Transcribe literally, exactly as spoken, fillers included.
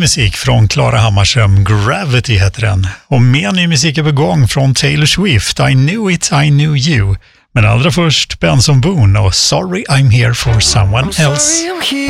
musik från Klara Hammarström, Gravity heter den. Och mer ny musik är på gång från Taylor Swift, I Knew It, I Knew You. Men allra först Benson Boone och Sorry I'm Here for Someone Else.